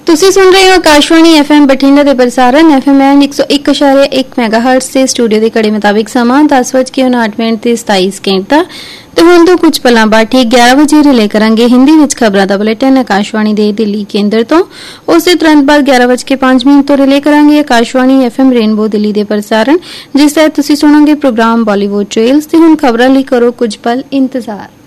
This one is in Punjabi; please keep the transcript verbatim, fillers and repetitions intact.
ਤੁਸੀਂ ਸੁਣ ਰਹੇ ਹੋ ਆਕਾशवाणी एफएम बठिंडा ਦੇ ਪ੍ਰਸਾਰਣ एफएम एक सौ एक दशमलव एक मेगाहर्ट्ज से स्टूडियो ਦੇ ਘੜੀ ਮੁਤਾਬਿਕ ਸਮਾਂ दस ਵਜ ਕੇ ਉਨਾਹਠ ਮਿੰਟ ਤੇ ਸਤਾਈ ਸਕਿੰਟ ਦਾ ਤੇ ਹੁਣ ਤੋਂ ਕੁਝ ਪਲਾਂ ਬਾਅਦ ਠੀਕ ਗਿਆਰਾਂ ਵਜੇ ਰਿਲੇ ਕਰਾਂਗੇ ਹਿੰਦੀ ਵਿੱਚ ਖਬਰਾਂ ਦਾ ਬੁਲੇਟਿਨ ਆਕਾशवाणी ਦੇ ਦਿੱਲੀ ਕੇਂਦਰ ਤੋਂ। ਉਸ ਦੇ ਤੁਰੰਤ ਬਾਅਦ ਗਿਆਰਾਂ ਵਜ ਕੇ ਪੰਜ ਮਿੰਟ ਤੋਂ ਰਿਲੇ ਕਰਾਂਗੇ ਆਕਾशवाणी एफएम ਰੇਨਬੋ ਦਿੱਲੀ ਦੇ ਪ੍ਰਸਾਰਣ, ਜਿਸ ਤਹਿਤ ਤੁਸੀਂ ਸੁਣੋਗੇ ਪ੍ਰੋਗਰਾਮ ਬਾਲੀਵੁੱਡ ਟ੍ਰੇਲਸ। ਤੇ ਹੁਣ ਖਬਰਾਂ ਲਈ ਕਰੋ ਕੁਝ ਪਲ ਇੰਤਜ਼ਾਰ।